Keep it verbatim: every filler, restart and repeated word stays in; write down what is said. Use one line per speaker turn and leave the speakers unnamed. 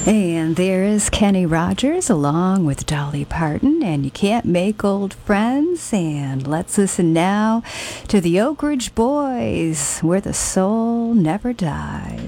And there is Kenny Rogers along with Dolly Parton, and You Can't Make Old Friends. And let's listen now to the Oak Ridge Boys, Where the Soul Never Dies.